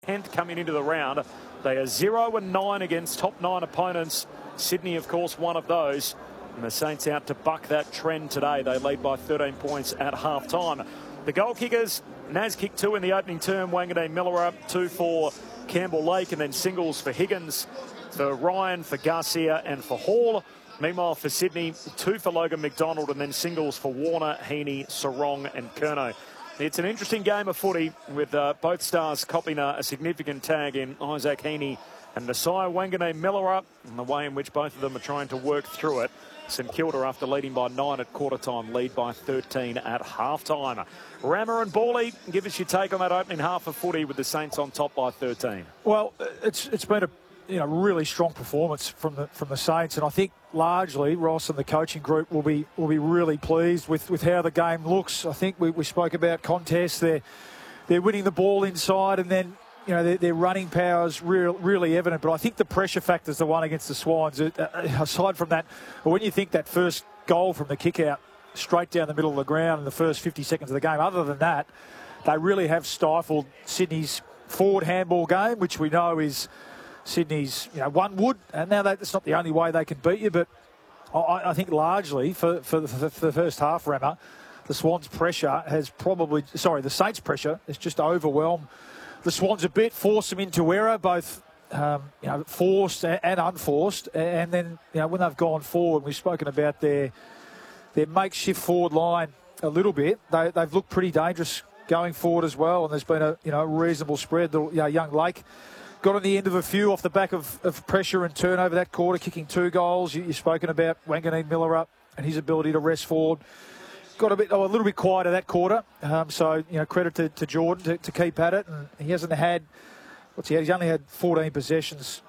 10th coming into the round. They are 0-9 against top 9 opponents. Sydney, of course, one of those. And the Saints out to buck that trend today. They lead by 13 points at half-time. The goal kickers, Naz kicked 2 in the opening term. Wanganeen Miller 2 for Campbell Lake, and then singles for Higgins, for Ryan, for Garcia and for Hall. Meanwhile, for Sydney, 2 for Logan McDonald, and then singles for Warner, Heaney, Sarong and Curnow. It's an interesting game of footy with both stars copying a significant tag in Isaac Heaney and Nasiah Wanganeen Miller, and the way in which both of them are trying to work through it. St Kilda, after leading by 9 at quarter time, lead by 13 at half time. Rammer and Bawley, give us your take on that opening half of footy with the Saints on top by 13. Well, it's been a really strong performance from the Saints, and I think largely Ross and the coaching group will be really pleased with how the game looks. I think we spoke about contests. They're winning the ball inside, and then their running power is really evident. But I think the pressure factor is the one against the Swans. Aside from that, when you think that first goal from the kick out straight down the middle of the ground in the first 50 seconds of the game, other than that, they really have stifled Sydney's forward handball game, which we know is Sydney's, one would. And now that's not the only way they can beat you, but I think largely for the first half, Rammer, the Saints' pressure has just overwhelmed the Swans a bit, forced them into error, both forced and unforced. And then when they've gone forward, we've spoken about their makeshift forward line a little bit. They've looked pretty dangerous going forward as well, and there's been a reasonable spread. Young Lake got on the end of a few off the back of pressure and turnover that quarter, kicking 2 goals. You've spoken about Wanganeen Miller up and his ability to rest forward. Got a little bit quieter that quarter. So credit to Jordan to keep at it. And he hasn't had, he's only had 14 possessions,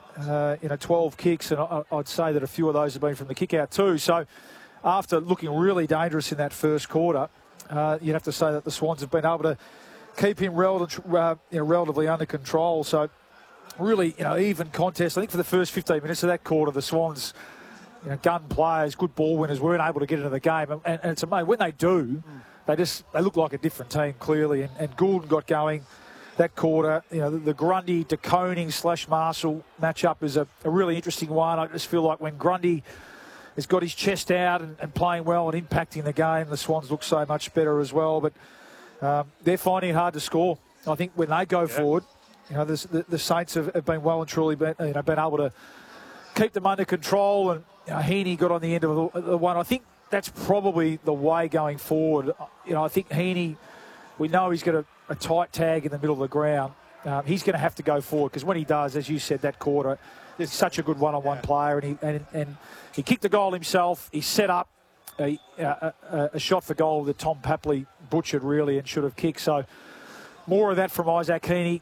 12 kicks, and I'd say that a few of those have been from the kick out too. So after looking really dangerous in that first quarter, you'd have to say that the Swans have been able to keep him relatively under control. So really, even contest. I think for the first 15 minutes of that quarter, the Swans, gun players, good ball winners, weren't able to get into the game. And it's amazing. When they do, they look like a different team, clearly. And Goulden got going that quarter. The Grundy, De Koning / Marshall matchup is a really interesting one. I just feel like when Grundy has got his chest out and playing well and impacting the game, the Swans look so much better as well. But they're finding it hard to score. I think when they go forward, the Saints have been well and truly been able to keep them under control, and Heaney got on the end of the one. I think that's probably the way going forward. I think Heaney, we know he's got a tight tag in the middle of the ground. He's going to have to go forward, because when he does, as you said, that quarter, he's such a good one-on-one player, and he kicked the goal himself. He set up a shot for goal that Tom Papley butchered really and should have kicked. So more of that from Isaac Heaney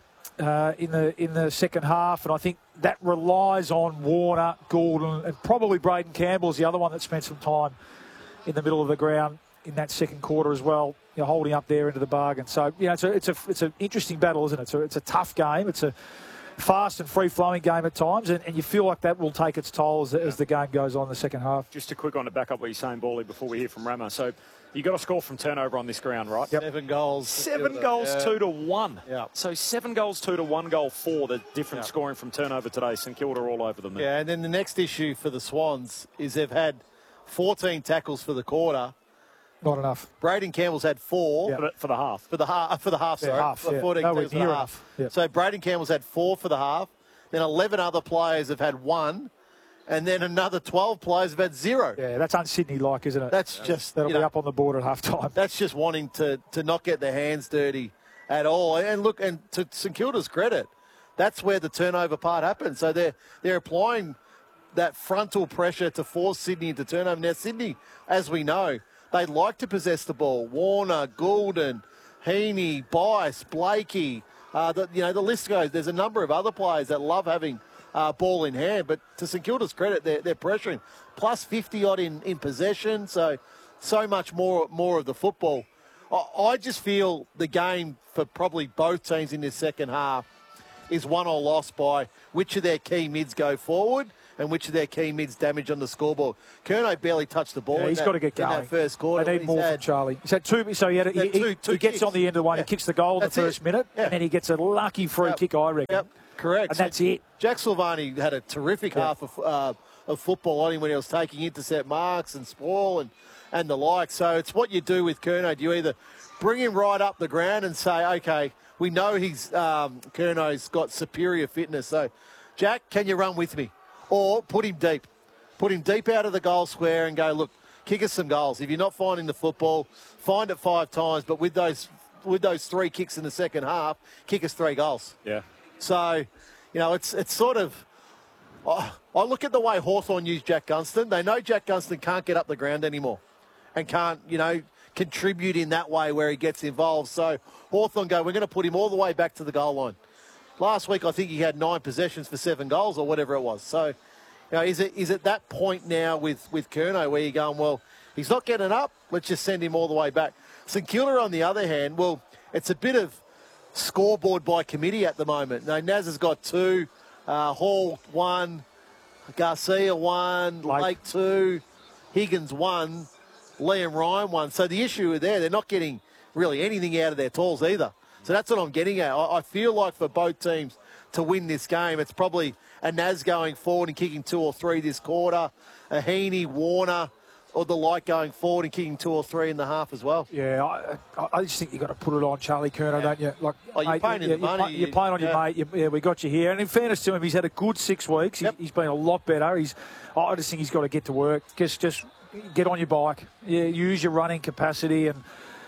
in the second half, and I think that relies on Warner, Goulden, and probably Braden Campbell's the other one that spent some time in the middle of the ground in that second quarter as well, holding up there into the bargain. So it's an interesting battle, isn't it? It's a tough game. It's a fast and free-flowing game at times, and you feel like that will take its toll as the game goes on in the second half. Just a quick one to back up what you're saying, Bawley, before we hear from Rammer. So you got to score from turnover on this ground, right? Yep. 7 goals. 7 goals, 2-1. Yeah. So 7 goals, 2-1 goal, 4. The difference scoring from turnover today. St Kilda all over them. Yeah, and then the next issue for the Swans is they've had 14 tackles for the quarter. Not enough. Braden Campbell's had 4 for the half. For the half, sorry. Half, 14 Nowhere tackles for near the enough. half. Yep. So Braden Campbell's had 4 for the half. Then 11 other players have had 1. And then another 12 players have had 0. Yeah, that's un-Sydney-like, isn't it? That's just... That'll be up on the board at half-time. That's just wanting to not get their hands dirty at all. And look, and to St Kilda's credit, that's where the turnover part happens. So they're applying that frontal pressure to force Sydney into turnover. Now, Sydney, as we know, they like to possess the ball. Warner, Goulden, Heaney, Bice, Blakey, the list goes. There's a number of other players that love having ball in hand, but to St Kilda's credit, they're pressuring. Plus 50-odd in possession, so much more of the football. I just feel the game for probably both teams in this second half is won or lost by which of their key mids go forward and which of their key mids damage on the scoreboard. Curnow barely touched the ball. Yeah, he's got to get going. In that first quarter. They need more from Charlie. He's had two, so he gets kicks on the end of the one. He kicks the goal in the first minute, and then he gets a lucky free kick, I reckon. Yep, correct. And that's it. Jack Silvani had a terrific half of football on him when he was taking intercept marks and spoil and the like. So it's what you do with Curnow. Do you either bring him right up the ground and say, okay, we know Curnow's got superior fitness, so Jack, can you run with me? Or put him deep. Put him deep out of the goal square and go, look, kick us some goals. If you're not finding the football, find it 5 times, but with those 3 kicks in the second half, kick us 3 goals. Yeah. So, it's sort of... I look at the way Hawthorn used Jack Gunston. They know Jack Gunston can't get up the ground anymore and can't, contribute in that way where he gets involved. So Hawthorn go, we're going to put him all the way back to the goal line. Last week, I think he had 9 possessions for 7 goals or whatever it was. So, is it that point now with Curnow where you're going, well, he's not getting up, let's just send him all the way back. St Kilda, on the other hand, well, it's a bit of scoreboard by committee at the moment. Now, Naz has got 2, Hall 1, Garcia 1, Lake 2, Higgins 1, Liam Ryan 1. So the issue there, they're not getting really anything out of their talls either. So that's what I'm getting at. I feel like for both teams to win this game, it's probably a Naz going forward and kicking 2 or 3 this quarter, a Heaney, Warner, or the like going forward and kicking 2 or 3 in the half as well. Yeah, I just think you've got to put it on Charlie Curnow, don't you? Like, you're paying money. You're playing on your mate. We got you here. And in fairness to him, he's had a good 6 weeks. Yep. He's been a lot better. I just think he's got to get to work. Just get on your bike. Yeah, use your running capacity and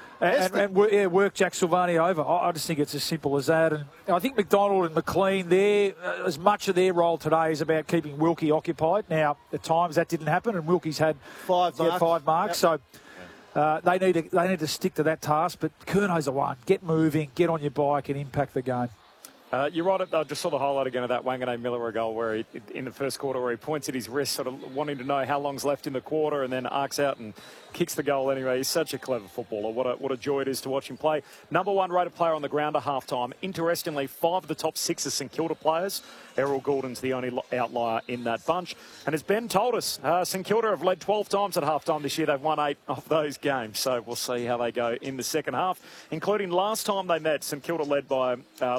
work Jack Silvani over. I just think it's as simple as that. And I think McDonald and McLean, as much of their role today is about keeping Wilkie occupied. Now, at times that didn't happen, and Wilkie's had 5 marks. Yep. So they need to stick to that task. But Curnow's the one. Get moving, get on your bike, and impact the game. You're right. I just saw the highlight again of that Wanganeen Miller goal where he, in the first quarter, where he points at his wrist, sort of wanting to know how long's left in the quarter, and then arcs out and kicks the goal anyway. He's such a clever footballer. What a joy it is to watch him play. Number 1 rated player on the ground at halftime. Interestingly, 5 of the top 6 are St Kilda players. Errol Goulding's the only outlier in that bunch. And as Ben told us, St Kilda have led 12 times at halftime this year. They've won 8 of those games. So we'll see how they go in the second half, including last time they met. St Kilda led for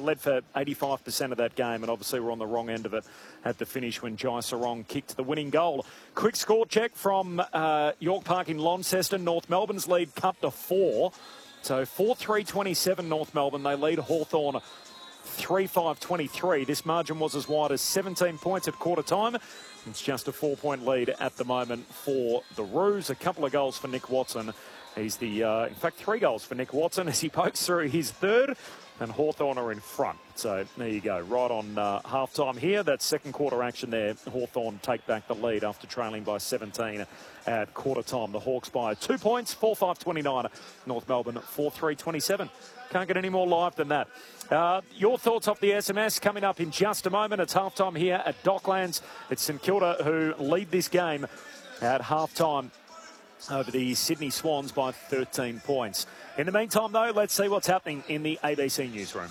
85% of that game, and obviously we're on the wrong end of it at the finish when Jai Sarong kicked the winning goal. Quick score check from York Park in Launceston. North Melbourne's lead cut to 4. So 4-3-27 North Melbourne. They lead Hawthorn 3-5-23. This margin was as wide as 17 points at quarter time. It's just a 4-point lead at the moment for the Roos. A couple of goals for Nick Watson. He's in fact, 3 goals for Nick Watson as he pokes through his 3rd. And Hawthorn are in front. So there you go, right on half-time here. That second quarter action there, Hawthorn take back the lead after trailing by 17 at quarter time. The Hawks by 2 points, 4-5-29. North Melbourne 4-3-27. Can't get any more live than that. Your thoughts off the SMS coming up in just a moment. It's half-time here at Docklands. It's St Kilda who lead this game at half-time over the Sydney Swans by 13 points. In the meantime, though, let's see what's happening in the ABC newsroom.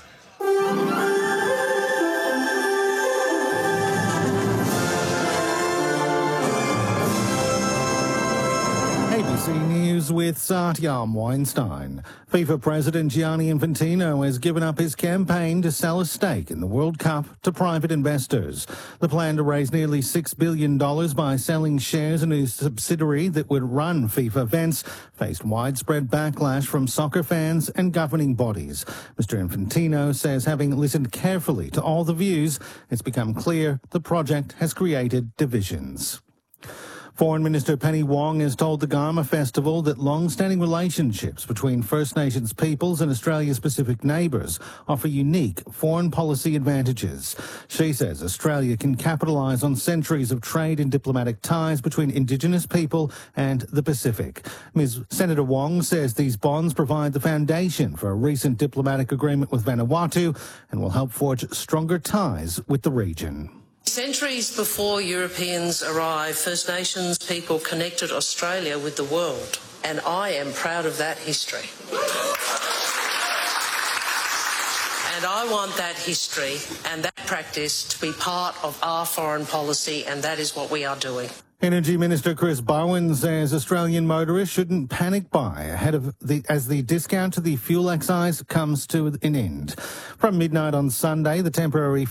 ABC News with Satyam Weinstein. FIFA President Gianni Infantino has given up his campaign to sell a stake in the World Cup to private investors. The plan to raise nearly $6 billion by selling shares in a subsidiary that would run FIFA events faced widespread backlash from soccer fans and governing bodies. Mr. Infantino says, having listened carefully to all the views, it's become clear the project has created divisions. Foreign Minister Penny Wong has told the Garma Festival that long-standing relationships between First Nations peoples and Australia's Pacific neighbours offer unique foreign policy advantages. She says Australia can capitalise on centuries of trade and diplomatic ties between Indigenous people and the Pacific. Ms. Senator Wong says these bonds provide the foundation for a recent diplomatic agreement with Vanuatu and will help forge stronger ties with the region. Centuries before Europeans arrived, First Nations people connected Australia with the world, and I am proud of that history. And I want that history and that practice to be part of our foreign policy, and that is what we are doing. Energy Minister Chris Bowen says Australian motorists shouldn't panic buy as the discount to the fuel excise comes to an end. From midnight on Sunday, the temporary